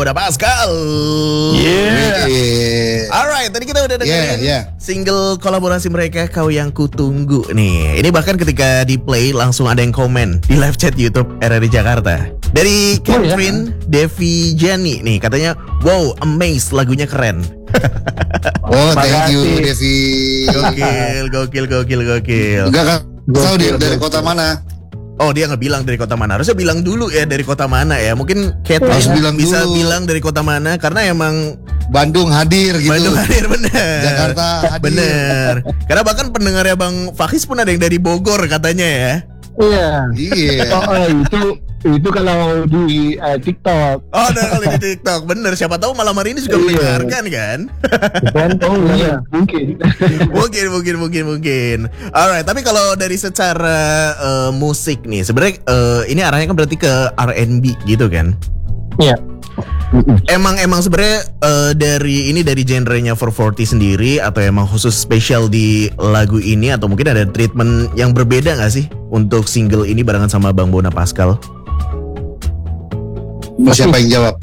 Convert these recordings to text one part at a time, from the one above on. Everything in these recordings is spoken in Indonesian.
Udah Pascal. Alright, tadi kita udah dengerin single kolaborasi mereka Kau Yang Kutunggu nih. Ini bahkan ketika di play langsung ada yang komen di live chat YouTube RRI Jakarta. Dari Catherine Devi Jani nih, katanya wow, amazed, lagunya keren. Oh, thank you Devi. Gokil. Enggak kan? Tahu dia dari kota mana? Oh, dia nggak bilang dari kota mana. Harusnya bilang dulu ya dari kota mana ya. Mungkin Catherine bisa bilang dari kota mana karena emang Bandung hadir gitu. Bandung hadir, bener. Jakarta hadir. Bener. Karena bahkan pendengarnya Bang Fakis pun ada yang dari Bogor katanya ya. Iya. Itu kalau di TikTok. Oh, ada kali di TikTok. Bener. Siapa tahu malam hari ini juga mendengarkan kan? Mungkin. Alright. Tapi kalau dari secara musik nih, sebenarnya ini arahnya kan berarti ke R&B gitu kan? Iya. Emang sebenarnya dari genrenya 440 sendiri atau emang khusus spesial di lagu ini atau mungkin ada treatment yang berbeda nggak sih untuk single ini barengan sama Bang Bona Pascal? Siapa yang jawab?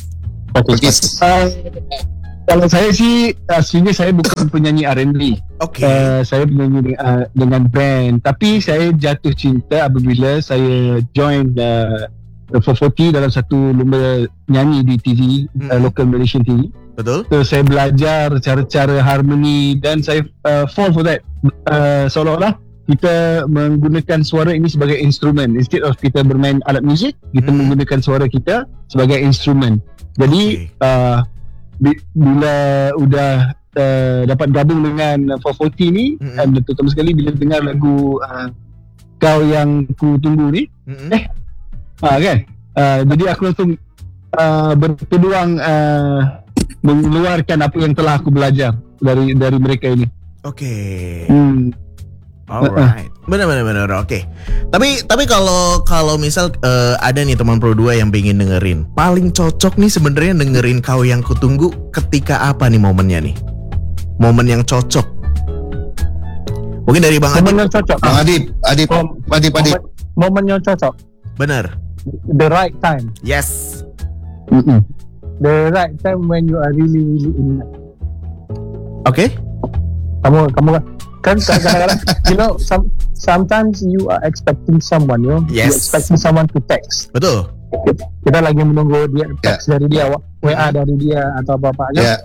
Kalau saya sih aslinya saya bukan penyanyi R&B. Oke. Saya penyanyi dengan band, tapi saya jatuh cinta apabila saya join 440 dalam satu lomba nyanyi di TV, local Malaysian TV. Betul. So saya belajar cara-cara harmoni dan saya fall for that. Seolah-olah kita menggunakan suara ini sebagai instrumen. Instead of kita bermain alat muzik, kita menggunakan suara kita sebagai instrumen. Jadi bila udah dapat gabung dengan 440 ni, dan terutama sekali bila dengar lagu Kau Yang Kutunggu ni, kan? Jadi aku langsung berpeluang mengeluarkan apa yang telah aku belajar dari mereka ini. Oke. Alright. Benar. Oke. Tapi kalau misal ada nih teman Pro 2 yang pengen dengerin, paling cocok nih sebenarnya dengerin Kau Yang Kutunggu ketika apa nih momennya nih? Momen yang cocok. Mungkin dari Bang Adib. Momen yang cocok. Bang Adib. Momen yang cocok. Benar. The right time. Yes. The right time when you are really in love. Oke. Kamu kan kadang-kadang sometimes you are expecting someone, Yes. you expecting someone to text. Betul. Kita lagi menunggu dia text dari dia, WA dari dia atau apa-apa aja.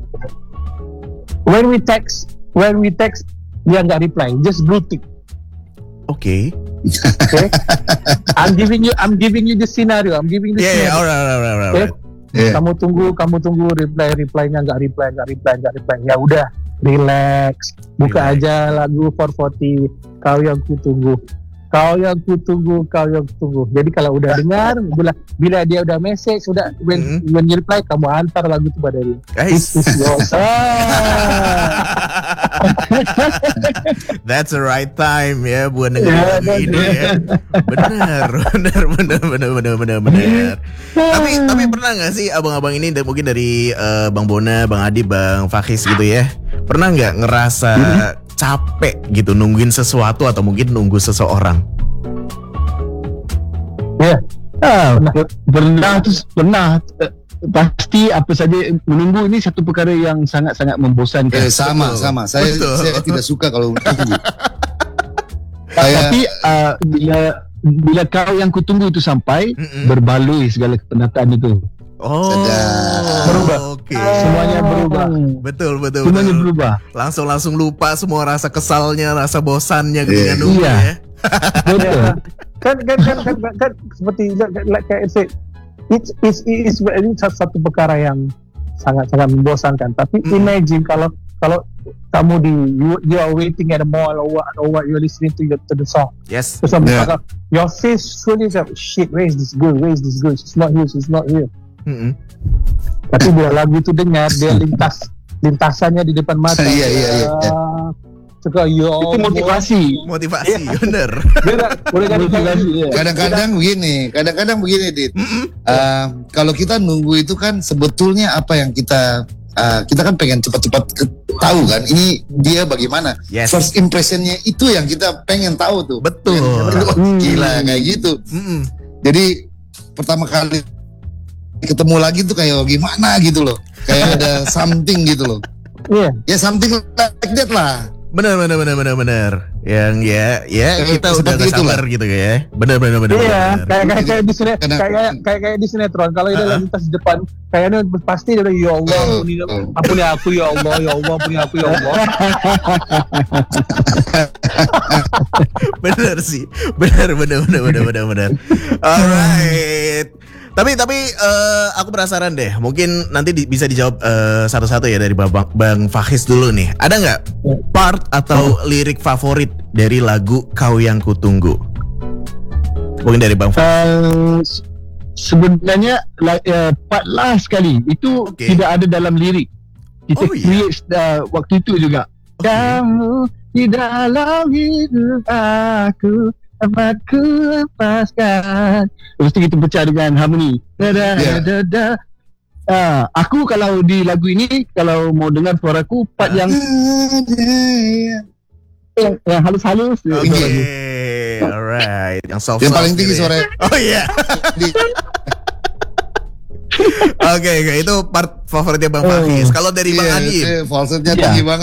When we text dia nggak reply, just blue tick. Okay. I'm giving you the scenario. Yeah, alright. Okay? Kamu tunggu reply-nya nggak reply. Ya udah, relax. Buka aja lagu 440 Kau Yang Kutunggu. Jadi kalau udah dengar, bila dia udah message, udah when you reply, kamu antar lagu itu pada dia. Guys. This is your song. That's the right time ya buat dengerin lagu ini ya. Benar. Tapi pernah nggak sih abang-abang ini mungkin dari Bang Bona, Bang Adib, Bang Fakis gitu ya, pernah nggak ngerasa capek gitu nungguin sesuatu atau mungkin nunggu seseorang? Ya, pernah. Pasti apa saja menunggu ini satu perkara yang sangat-sangat membosankan. Sama. Saya tidak suka kalau menunggu. Tapi bila Kau Yang Kutunggu itu sampai, berbaloi segala kepenatan itu. Berubah. Okay. Semuanya berubah. Betul. Semuanya berubah. Langsung lupa semua rasa kesalnya, rasa bosannya ketika nunggu ya. Betul. Kan seperti like I said, it's satu perkara yang sangat-sangat membosankan. Tapi imagine kalau kamu you are waiting at the mall or what you're listening to the song. Yes. So your face fully shit. Where is this girl? She's not here. Tapi bila lagu itu dengar, dia lintasannya di depan mata. Iya. Itu motivasi, bener. Kadang-kadang begini, Dit. Kalau kita nunggu itu kan sebetulnya apa yang kita kan pengen cepat-cepat tahu kan, ini dia bagaimana. Yes. First impressionnya itu yang kita pengen tahu tuh. Betul. Gila kayak gitu. Jadi pertama kali ketemu lagi tuh kayak gimana gitu loh. Kayak ada something gitu loh. Iya. Ya something like that lah. Bener. Yang ya kita udah Seperti gak sabar gitu ya. Bener. Iya, kayak di sinetron, kayak di sinetron. Kalau dia lagi tas di depan, kayaknya pasti dia bilang, ya Allah, ampuni aku ya Allah, ampuni aku ya Allah. Bener sih. Bener. Alright. Tapi aku penasaran deh. Mungkin nanti bisa dijawab satu-satu ya dari Bang Fahis dulu nih. Ada nggak part atau lirik favorit dari lagu Kau Yang Kutunggu? Mungkin dari Bang Fahis. Sebenarnya part last sekali itu tidak ada dalam lirik. Kita create waktu itu juga. Kamu di dalam hidup aku, dapat ku lepaskan. Lepas tu kita pecah dengan harmoni. Aku kalau di lagu ini, kalau mau dengar suaraku, part yang halus-halus. Oke, alright. Yang soft. Yang paling tinggi suara. Oh iya. Oke, itu part favoritnya Bang Fahis. Kalau dari Bang Adi, falsetnya tinggi banget.